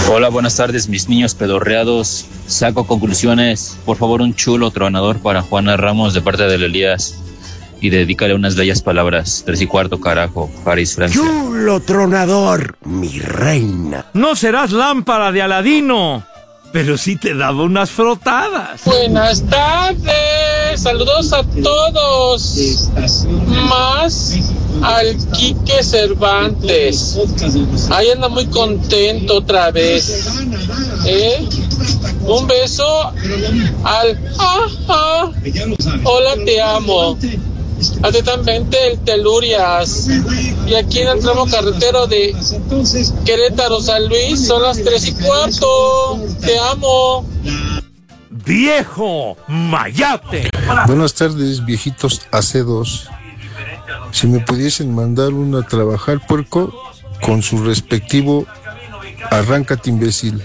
Hola, buenas tardes, mis niños pedorreados. Saco conclusiones. Por favor, un chulo tronador para Juana Ramos de parte del Elías. Y dedícale unas bellas palabras. 3:15, carajo. París, Francia. Chulo tronador, mi reina. No serás lámpara de Aladino, pero sí te daba unas frotadas. Buenas tardes. Saludos a todos. Más al Quique Cervantes. Ahí anda muy contento otra vez. Un beso al hola, te amo. Atentamente, el Telurias. Y aquí en el tramo carretero de Querétaro San Luis son las 3:15. Te amo. ¡Viejo mayate! Buenas tardes, viejitos acedos. Si me pudiesen mandar uno a trabajar, puerco, con su respectivo arráncate, imbécil.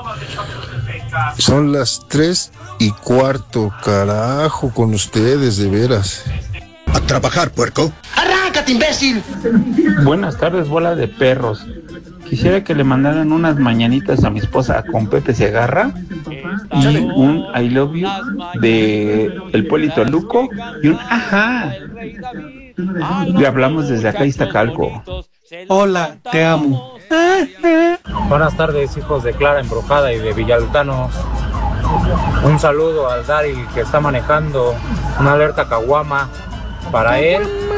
Son las 3:15, carajo, con ustedes, de veras. A trabajar, puerco. ¡Arráncate, imbécil! Buenas tardes, bola de perros. Quisiera que le mandaran unas mañanitas a mi esposa con Pepe Segarra y un I love you de el Polito Luco y un ajá. Le hablamos desde acá, Iztacalco. Hola, te amo. Buenas tardes, hijos de Clara Embrujada y de Villaltanos. Un saludo al Daryl que está manejando una alerta caguama para él